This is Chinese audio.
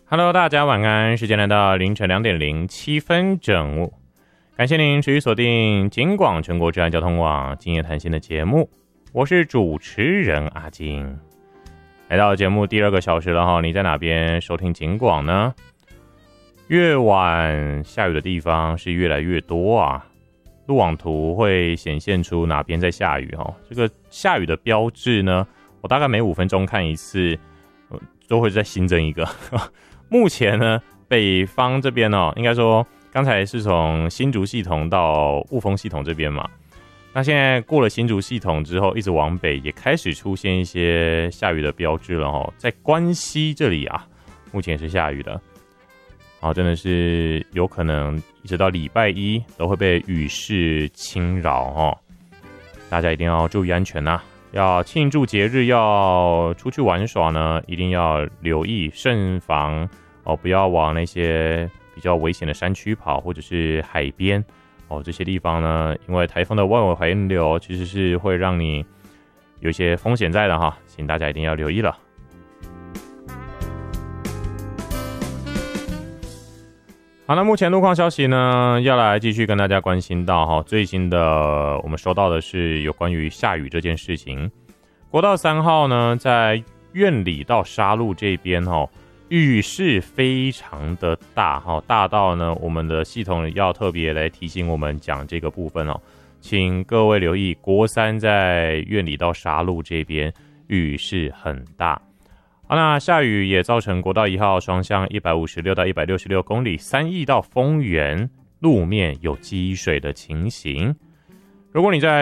Hello， 大家晚安，时间来到凌晨2点07分整。感谢您持续锁定警广全国治安交通网今夜谈心的节目，我是主持人阿金。来到节目第2个小时了哈，你在哪边收听警广呢？越晚下雨的地方是越来越多啊，路网图会显现出哪边在下雨哈。这个下雨的标志呢，我大概每5分钟看一次，都会再新增一个。目前呢，北方这边应该说刚才是从新竹系统到雾峰系统这边嘛，那现在过了新竹系统之后，一直往北也开始出现一些下雨的标志了在关西这里啊，目前是下雨的，真的是有可能一直到礼拜1都会被雨势侵扰大家一定要注意安全呐。要庆祝节日，要出去玩耍呢，一定要留意慎防不要往那些比较危险的山区跑，或者是海边这些地方呢，因为台风的外围环流其实是会让你有一些风险在的哈，请大家一定要留意了。好，那目前路况消息呢，要来继续跟大家关心到最新的我们收到的是有关于下雨这件事情。国道3号呢，在苑里到沙鹿这边雨势非常的大大到呢我们的系统要特别来提醒我们讲这个部分请各位留意，国3在苑里到沙鹿这边雨势很大。好，那下雨也造成国道1号双向156到166公里3义到丰原路面有积水的情形。如果你在